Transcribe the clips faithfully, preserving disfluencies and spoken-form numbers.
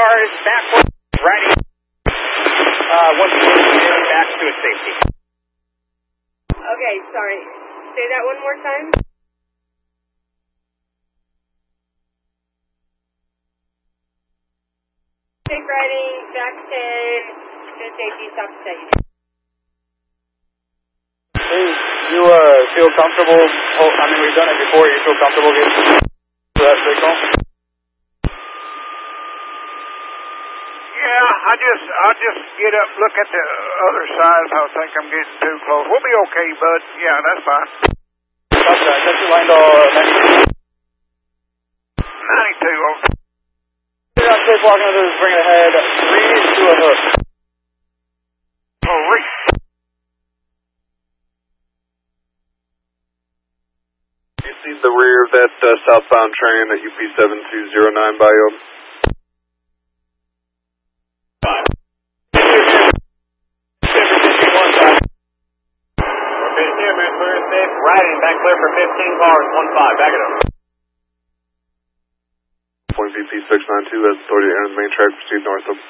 cars backward, riding, uh, once again, back to its safety. Okay, sorry. Say that one more time. Safe riding, back ten, to safety, stop the study. Hey, you, uh, feel comfortable, oh, I mean, we've done it before, you feel comfortable getting to that signal? Yeah, I just, I'll just get up, look at the other side if I think I'm getting too close. We'll be okay, bud. Yeah, that's fine. Copy that. That's your line to ninety-two. ninety-two, okay. Clear out safe walking others, bring it ahead, three to a hook. Three. You see the rear of that uh, southbound train at U P seven two zero nine Bayonne? Riding, back clear for fifteen cars, one five, back it up. Point V P six nine two has authority to enter the main track, proceed north of.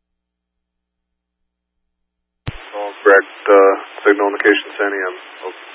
All correct, uh, signal indication, San E M.